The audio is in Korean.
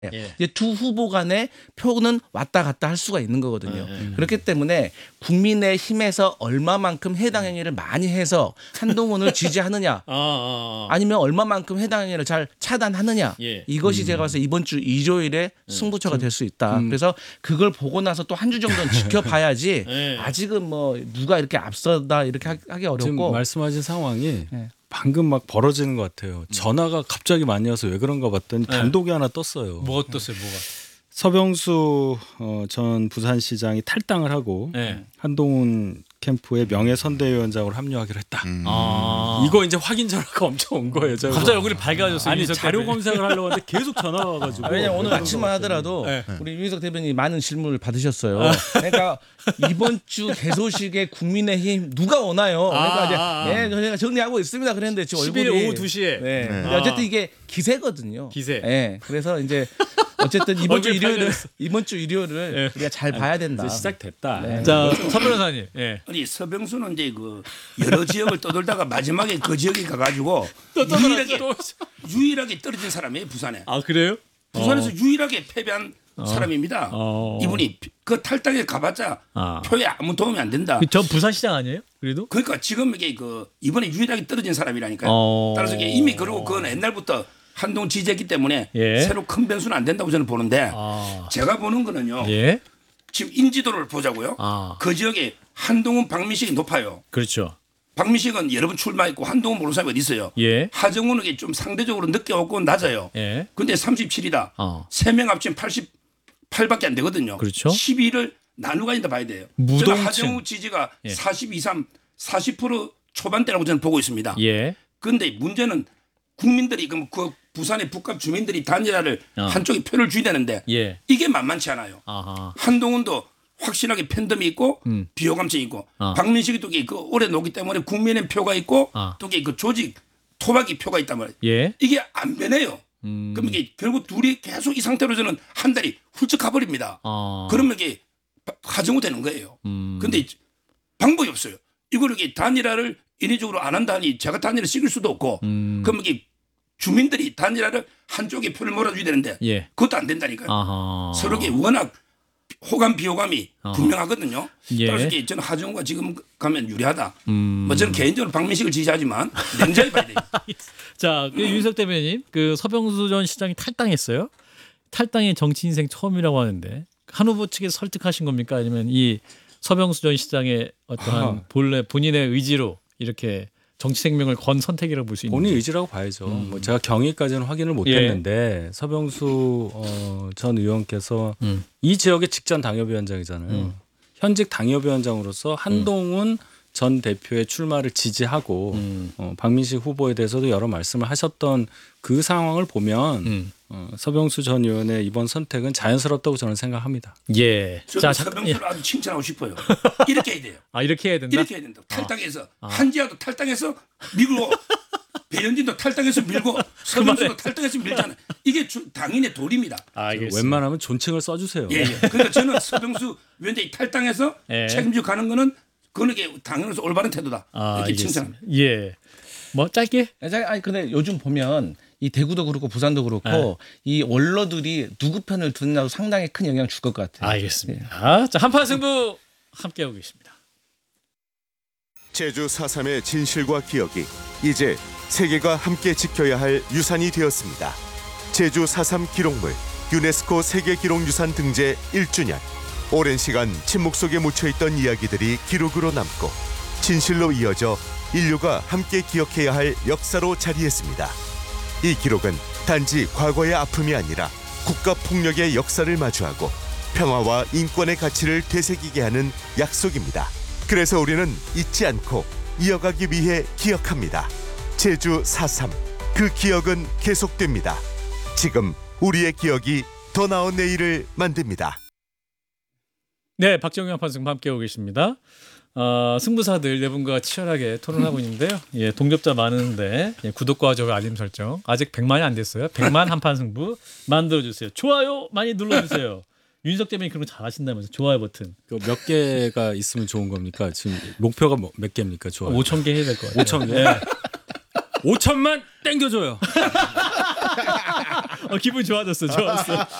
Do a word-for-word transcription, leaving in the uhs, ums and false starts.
예. 이제 두 후보 간의 표는 왔다 갔다 할 수가 있는 거거든요. 예. 그렇기 때문에 국민의힘에서 얼마만큼 해당 행위를 많이 해서 한동훈을 지지하느냐 아, 아, 아. 아니면 얼마만큼 해당 행위를 잘 차단하느냐 예. 이것이 제가 봐서 이번 주 일요일에 승부처가 될 수 있다. 음. 그래서 그걸 보고 나서 또 한 주 정도는 지켜봐야지 예. 아직은 뭐 누가 이렇게 앞서다 이렇게 하- 하기 지금 어렵고 말씀하신 상황이 네. 방금 막 벌어지는 것 같아요. 전화가 갑자기 많이 와서 왜 그런가 봤더니 네. 단독이 하나 떴어요. 뭐가 떴어요? 뭐가? 서병수 어, 전 부산시장이 탈당을 하고 네. 한동훈 캠프의 명예선대위원장으로 합류하기로 했다. 음. 아. 이거 이제 확인 전화가 엄청 온 거예요. 제가 갑자기 얼굴이 밝아졌어요. 아니 윤석 자료 대표님. 검색을 하려고 하는데 계속 전화가 와가지고. 아, 왜냐면 오늘 아침만 하더라도 네. 우리 윤석 대변인이 많은 질문을 받으셨어요. 그러니까 이번 주 개소식에 국민의힘 누가 오나요? 그러니까 아, 이제 아, 아. 예, 저희가 정리하고 있습니다. 그랬는데 지금 십일 일 얼굴이 오후 두 시에. 네. 네. 근데 어쨌든 이게 기세거든요. 기세. 예. 그래서 이제 어쨌든 이번 주 얼굴 일요일을 빨개졌어. 이번 주 일요일을 네. 우리가 잘 봐야 된다. 이제 시작됐다. 네. 자, 서 변호사님. 예. 아니 서병수는 이제 그 여러 지역을 떠돌다가 마지막에 그 지역에 가가지고 또 유일하게 또. 유일하게 떨어진 사람이에요 부산에. 아 그래요? 부산에서 유일하게 패배한 사람입니다. 어. 이분이 그 탈당에 가봤자 아. 표에 아무 도움이 안 된다. 저 부산시장 아니에요? 그래도? 그러니까 지금 이게 그 이번에 유일하게 떨어진 사람이라니까요. 어. 따라서 이게 이미 그러고 그건 옛날부터 한동 지지했기 때문에 예. 새로 큰 변수는 안 된다고 저는 보는데 아. 제가 보는 거는요. 예. 지금 인지도를 보자고요. 아. 그 지역에 한동훈 박민식이 높아요. 그렇죠. 박민식은 여러 번 출마했고 한동훈 모르는 사람이 어디 있어요. 예. 하정우는 이게 좀 상대적으로 늦게 오고 낮아요. 예. 근데 삼십칠이다. 어. 세 명 합치면 팔십팔밖에 안 되거든요. 그렇죠. 십이를 나누가 있다 봐야 돼요. 무동층. 저는 하정우 지지가 예. 사십이, 삼, 사십 퍼센트 초반대라고 저는 보고 있습니다. 예. 그런데 문제는 국민들이 그럼 그 부산의 북값 주민들이 단일화를 어. 한쪽에 표를 줘야 되는데 예. 이게 만만치 않아요. 아하. 한동훈도 확실하게 팬덤이 있고 음. 비호감증이 있고 어. 박민식이 또 그 오래 놓기 때문에 국민의 표가 있고 어. 또 그 조직 토박이 표가 있단 말이에요. 예. 이게 안 변해요. 음. 그럼 이게 결국 둘이 계속 이 상태로 저는 한 달이 훌쩍 가버립니다. 어. 그러면 이게 가정우 되는 거예요. 음. 근데 방법이 없어요. 이걸 이렇게 단일화를 인위적으로 안 한다니 제가 단일화 시킬 수도 없고 음. 그럼 이게 주민들이 단일화를 한쪽에 표를 몰아줘야 되는데 예. 그것도 안 된다니까요. 아하. 서로게 워낙 호감 비호감이 어. 분명하거든요. 예. 따라서 이게 저는 하정우가 지금 가면 유리하다. 음. 뭐 저는 개인적으로 박민식을 지지하지만 냉정히 봐야 돼요. 자, 그 윤석 대변인 그 서병수 전 시장이 탈당했어요. 탈당이 정치 인생 처음이라고 하는데 한 후보 측에서 설득하신 겁니까? 아니면 이 서병수 전 시장의 어떠한 아하. 본래 본인의 의지로 이렇게 정치 생명을 건 선택이라고 볼 수 있는 본인 의지라고 봐야죠. 뭐 제가 경위까지는 확인을 예. 못했는데 서병수 어, 전 의원께서 음. 이 지역의 직전 당협위원장이잖아요. 음. 현직 당협위원장으로서 한동훈 전 대표의 출마를 지지하고 음. 어, 박민식 후보에 대해서도 여러 말씀을 하셨던 그 상황을 보면 음. 어, 서병수 전 의원의 이번 선택은 자연스럽다고 저는 생각합니다. 예. 저는 자, 잠깐. 예. 서병수를 아주 칭찬하고 싶어요. 이렇게 해야 돼요. 아, 이렇게 해야 된다. 이렇게 해야 된다. 탈당해서 한지아도 탈당해서 밀고 배현진도 탈당해서 밀고 서병수도 탈당해서 밀잖아요. 이게 주, 당인의 도리입니다. 알겠습니다. 웬만하면 존칭을 써주세요. 예, 예. 그러니까 저는 서병수 위원장이 탈당해서 예. 책임지고 가는 거는 그건 이게 당연로서 올바른 태도다. 아, 이렇게 알겠습니다. 칭찬합니다. 예. 뭐 짧게? 아니 근데 요즘 보면 이 대구도 그렇고 부산도 그렇고 네. 이 원로들이 누구 편을 듣느냐도 상당히 큰 영향을 줄 것 같아요. 알겠습니다. 자, 한판 승부 함께하고 계십니다. 제주 사 삼의 진실과 기억이 이제 세계가 함께 지켜야 할 유산이 되었습니다. 제주 사 삼 기록물 유네스코 세계기록유산 등재 일 주년. 오랜 시간 침묵 속에 묻혀있던 이야기들이 기록으로 남고 진실로 이어져 인류가 함께 기억해야 할 역사로 자리했습니다. 이 기록은 단지 과거의 아픔이 아니라 국가폭력의 역사를 마주하고 평화와 인권의 가치를 되새기게 하는 약속입니다. 그래서 우리는 잊지 않고 이어가기 위해 기억합니다. 제주 사 삼, 그 기억은 계속됩니다. 지금 우리의 기억이 더 나은 내일을 만듭니다. 네, 박정희 한판 승부 함께하고 계십니다. 어, 승부사들 네 분과 치열하게 토론하고 있는데요. 예, 동접자 많은데 예, 구독과 좋아요 알림 설정 아직 백만이 안 됐어요. 백만 한판 승부 만들어주세요. 좋아요 많이 눌러주세요. 윤석 대변인 그런 거 잘하신다면서 좋아요 버튼. 그 몇 개가 있으면 좋은 겁니까? 지금 목표가 뭐- 몇 개입니까? 좋아요. 오천 개 해야 될 것 같아요. 오천 개. 예. 오천만 땡겨줘요. 어, 기분 좋아졌어, 좋았어.